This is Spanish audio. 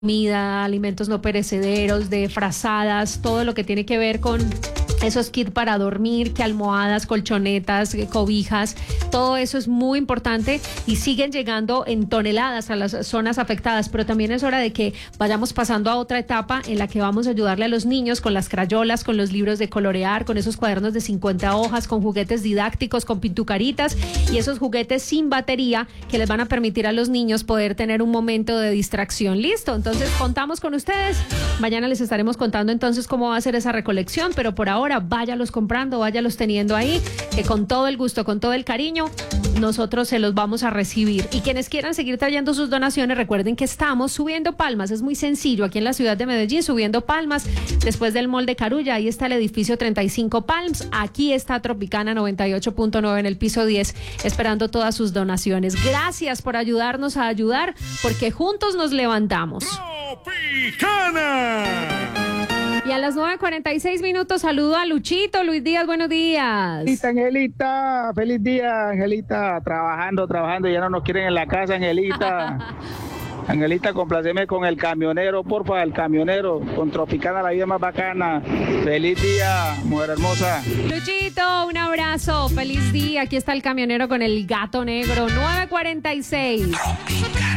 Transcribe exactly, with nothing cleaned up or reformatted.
comida, alimentos no perecederos, de frazadas, todo lo que tiene que ver con esos kits para dormir, que almohadas, colchonetas, cobijas, todo eso es muy importante y siguen llegando en toneladas a las zonas afectadas, pero también es hora de que vayamos pasando a otra etapa en la que vamos a ayudarle a los niños con las crayolas, con los libros de colorear, con esos cuadernos de cincuenta hojas, con juguetes didácticos, con pintucaritas y esos juguetes sin batería que les van a permitir a los niños poder tener un momento de distracción. Listo, entonces contamos con ustedes. Mañana les estaremos contando entonces cómo va a ser esa recolección, pero por ahora váyalos comprando, váyalos teniendo ahí, que con todo el gusto, con todo el cariño, nosotros se los vamos a recibir. Y quienes quieran seguir trayendo sus donaciones, recuerden que estamos subiendo Palmas, es muy sencillo, aquí en la ciudad de Medellín, subiendo Palmas, después del Mall de Carulla, ahí está el edificio treinta y cinco Palms, aquí está Tropicana noventa y ocho punto nueve en el piso diez, esperando todas sus donaciones. Gracias por ayudarnos a ayudar, porque juntos nos levantamos. Tropicana. Y a las nueve cuarenta y seis minutos saludo a Luchito. Luis Díaz, buenos días. Angelita, Angelita, feliz día, Angelita, trabajando, trabajando, ya no nos quieren en la casa, Angelita. Angelita, complaceme con el camionero, porfa, el camionero, con Tropicana, la vida más bacana. Feliz día, mujer hermosa. Luchito, un abrazo, feliz día. Aquí está el camionero con el gato negro, nueve cuarenta y seis. Tropicana.